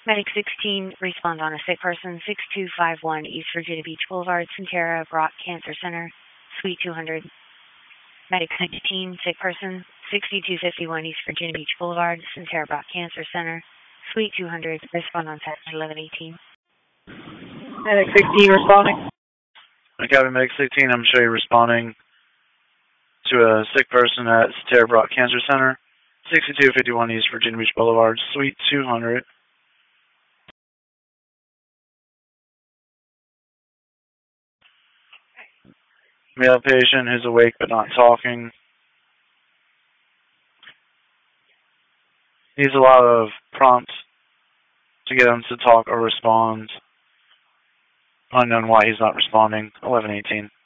Medic 16, respond on a sick person, 6251 East Virginia Beach Boulevard, Sentara, Brock Cancer Center, Suite 200. Medic 16, sick person, 6251 East Virginia Beach Boulevard, Sentara, Brock Cancer Center, Suite 200. Respond on Saturday, 1118. Medic 16 responding. Captain Medic 16, I'm sure you're responding to a sick person at Sentara, Brock Cancer Center, 6251 East Virginia Beach Boulevard, Suite 200. Male patient who's awake but not talking. Needs a lot of prompts to get him to talk or respond. Unknown why he's not responding. 1118.